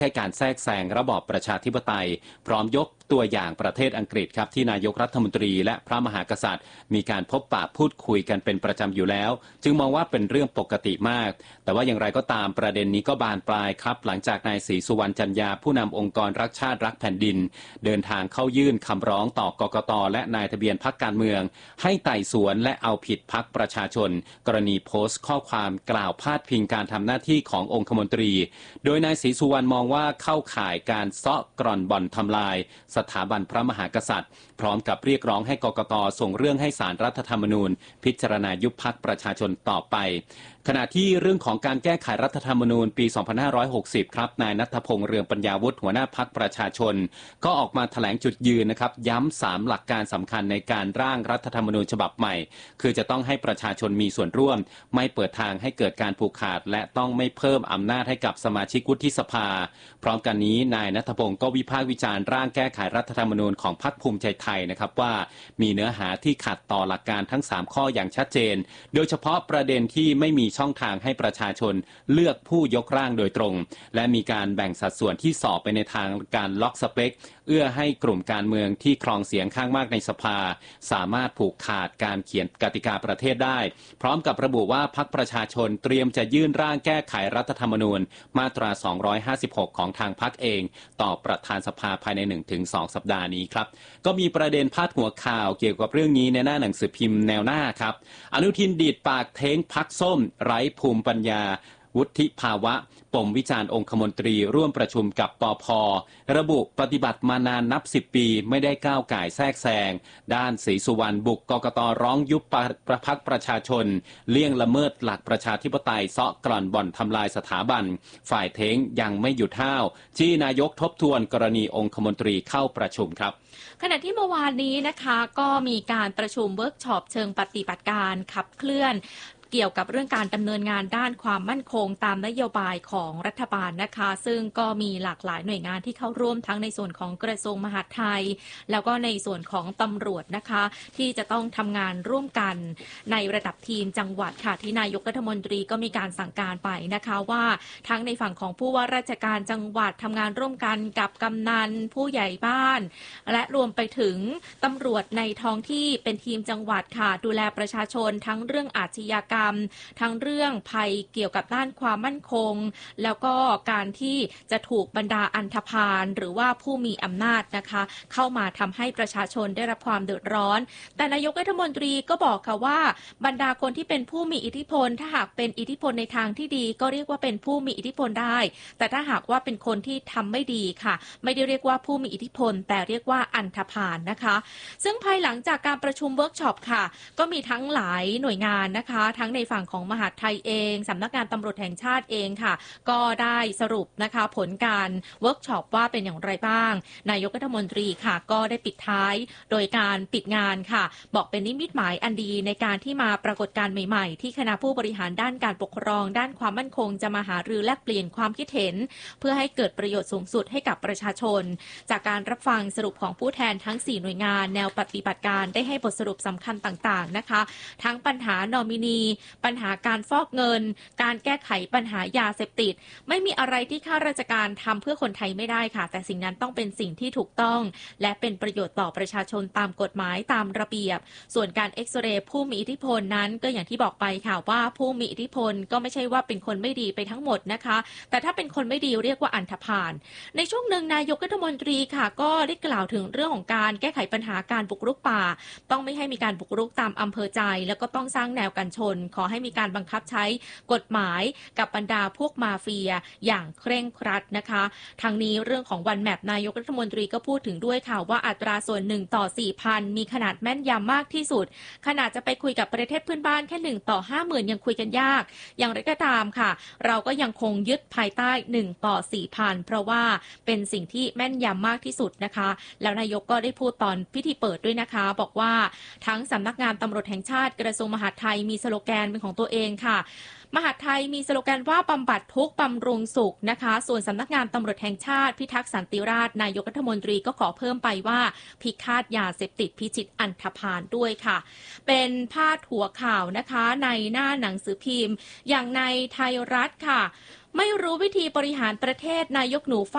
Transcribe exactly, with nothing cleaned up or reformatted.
ให้การแทรกแซงระบอบประชาธิปไตยพร้อมยกตัวอย่างประเทศอังกฤษครับที่นายกรัฐมนตรีและพระมหากษัตริย์มีการพบปะพูดคุยกันเป็นประจำอยู่แล้วจึงมองว่าเป็นเรื่องปกติมากแต่ว่าอย่างไรก็ตามประเด็นนี้ก็บานปลายครับหลังจากนายศรีสุวรรณจันยาผู้นำองค์กรรักชาติรักแผ่นดินเดินทางเข้ายื่นคำร้องต่อกกต.และนายทะเบียนพรรคการเมืองให้ไต่สวนและเอาผิดพรรคประชาชนกรณีโพสต์ข้อความกล่าวพาดพิงการทำหน้าที่ขององคมนตรีโดยนายศรีสุวรรณมองว่าเข้าข่ายการเซาะกร่อนบ่อนทำลายสถาบันพระมหากษัตริย์พร้อมกับเรียกร้องให้กกต.ส่งเรื่องให้ศาลรัฐธรรมนูญพิจารณายุบพรรคประชาชนต่อไปขณะที่เรื่องของการแก้ไขรัฐธรรมนูญปี สองพันห้าร้อยหกสิบ ครับนายณัฐพงษ์เรืองปัญญาวุฒิหัวหน้าพรรคประชาชนก็ออกมาแถลงจุดยืนนะครับย้ำสามหลักการสำคัญในการร่างรัฐธรรมนูญฉบับใหม่คือจะต้องให้ประชาชนมีส่วนร่วมไม่เปิดทางให้เกิดการผูกขาดและต้องไม่เพิ่มอำนาจให้กับสมาชิกวุฒิสภาพร้อมกันนี้นายณัฐพงษ์ก็วิพากษ์วิจารณ์ร่างแก้ไขรัฐธรรมนูญของพรรคภูมิใจไทยนะครับว่ามีเนื้อหาที่ขัดต่อหลักการทั้งสามข้ออย่างชัดเจนโดยเฉพาะประเด็นที่ไม่มีช่องทางให้ประชาชนเลือกผู้ยกร่างโดยตรงและมีการแบ่งสัดส่วนที่สอบไปในทางการล็อกสเปคเอื้อให้กลุ่มการเมืองที่ครองเสียงข้างมากในสภาสามารถผูกขาดการเขียนกติกาประเทศได้พร้อมกับระบุว่าพรรคประชาชนเตรียมจะยื่นร่างแก้ไขรัฐธรรมนูญมาตราสองร้อยห้าสิบหกของทางพรรคเองต่อประธานสภาภายใน หนึ่งถึงสอง สัปดาห์นี้ครับก็มีประเด็นพาดหัวข่าวเกี่ยวกับเรื่องนี้ในหน้าหนังสือพิมพ์แนวหน้าครับอนุทินดีดปากเท้งพรรคส้มไร้ภูมิปัญญาวุฒิภาวะปมวิจารณ์องคมนตรีร่วมประชุมกับปภ.ระบุปฏิบัติมานานนับสิบปีไม่ได้ก้าวก่ายแทรกแซงด้านศรีสุวรรณบุกกกต.ร้องยุบพรรคประชาชนเลี่ยงละเมิดหลักประชาธิปไตยเซาะกร่อนบ่อนทำลายสถาบันฝ่ายเท้งยังไม่หยุดห้าวที่นายกทบทวนกรณีองคมนตรีเข้าประชุมครับขณะที่เมื่อวานนี้นะคะก็มีการประชุมเวิร์กช็อปเชิงปฏิบัติการขับเคลื่อนเกี่ยวกับเรื่องการดำเนินงานด้านความมั่นคงตามนโยบายของรัฐบาลนะคะซึ่งก็มีหลากหลายหน่วยงานที่เข้าร่วมทั้งในส่วนของกระทรวงมหาดไทยแล้วก็ในส่วนของตำรวจนะคะที่จะต้องทำงานร่วมกันในระดับทีมจังหวัดค่ะที่นายกรัฐมนตรีก็มีการสั่งการไปนะคะว่าทั้งในฝั่งของผู้ว่าราชการจังหวัดทำงานร่วมกันกับกำนันผู้ใหญ่บ้านและรวมไปถึงตำรวจในท้องที่เป็นทีมจังหวัดค่ะดูแลประชาชนทั้งเรื่องอาชญากรรมทั้งเรื่องภัยเกี่ยวกับด้านความมั่นคงแล้วก็การที่จะถูกบรรดาอันธพาลหรือว่าผู้มีอำนาจนะคะเข้ามาทำให้ประชาชนได้รับความเดือดร้อนแต่นายกรัฐมนตรีก็บอกค่ะว่าบรรดาคนที่เป็นผู้มีอิทธิพลถ้าหากเป็นอิทธิพลในทางที่ดีก็เรียกว่าเป็นผู้มีอิทธิพลได้แต่ถ้าหากว่าเป็นคนที่ทำไม่ดีค่ะไม่ได้เรียกว่าผู้มีอิทธิพลแต่เรียกว่าอันธพาลนะคะซึ่งภายหลังจากการประชุมเวิร์กช็อปค่ะก็มีทั้งหลายหน่วยงานนะคะทั้งในฝั่งของมหาดไทยเองสำนักงานตำรวจแห่งชาติเองค่ะก็ได้สรุปนะคะผลการเวิร์กช็อปว่าเป็นอย่างไรบ้างนายกรัฐมนตรีค่ะก็ได้ปิดท้ายโดยการปิดงานค่ะบอกเป็นนิมิตหมายอันดีในการที่มาปรากฏการณ์ใหม่ๆที่คณะผู้บริหารด้านการปกครองด้านความมั่นคงจะมาหารือแลกเปลี่ยนความคิดเห็นเพื่อให้เกิดประโยชน์สูงสุดให้กับประชาชนจากการรับฟังสรุปของผู้แทนทั้งสี่หน่วยงานแนวปฏิบัติการได้ให้บทสรุปสำคัญต่างๆนะคะทั้งปัญหานอมินีปัญหาการฟอกเงินการแก้ไขปัญหายาเสพติดไม่มีอะไรที่ข้าราชการทำเพื่อคนไทยไม่ได้ค่ะแต่สิ่งนั้นต้องเป็นสิ่งที่ถูกต้องและเป็นประโยชน์ต่อประชาชนตามกฎหมายตามระเบียบส่วนการเอ็กซเรย์ผู้มีอิทธิพลนั้นก็อย่างที่บอกไปค่ะว่าผู้มีอิทธิพลก็ไม่ใช่ว่าเป็นคนไม่ดีไปทั้งหมดนะคะแต่ถ้าเป็นคนไม่ดีเรียกว่าอันธพาลในช่วงหนึ่งนายกรัฐมนตรีค่ะก็ได้กล่าวถึงเรื่องของการแก้ไขปัญหาการบุกรุกป่าต้องไม่ให้มีการบุกรุกตามอำเภอใจแล้วก็ต้องสร้างแนวกันชนขอให้มีการบังคับใช้กฎหมายกับบรรดาพวกมาเฟียอย่างเคร่งครัดนะคะทางนี้เรื่องของวันแมปนายกรัฐมนตรีก็พูดถึงด้วยค่ะว่าอัตราส่วนหนึ่งต่อ สี่พัน มีขนาดแม่นยำมากที่สุดขนาดจะไปคุยกับประเทศเพื่อนบ้านแค่หนึ่งต่อ ห้าหมื่น ยังคุยกันยากอย่างไรก็ตามค่ะเราก็ยังคงยึดภายใต้หนึ่งต่อ สี่พัน เพราะว่าเป็นสิ่งที่แม่นยำมากที่สุดนะคะแล้วนายกก็ได้พูดตอนพิธีเปิดด้วยนะคะบอกว่าทั้งสำนักงานตำรวจแห่งชาติกระทรวงมหาดไทยมีสโลแกนเป็นของตัวเองค่ะมหาดไทยมีสโลแกนว่าบำบัดทุกข์บำรุงสุขนะคะส่วนสำนักงานตำรวจแห่งชาติพิทักษ์สันติราษฎร์นายกรัฐมนตรีก็ขอเพิ่มไปว่าพิฆาตยาเสพติดพิชิตอันธพาลด้วยค่ะเป็นพาดหัวข่าวนะคะในหน้าหนังสือพิมพ์อย่างในไทยรัฐค่ะไม่รู้วิธีบริหารประเทศนายกหนู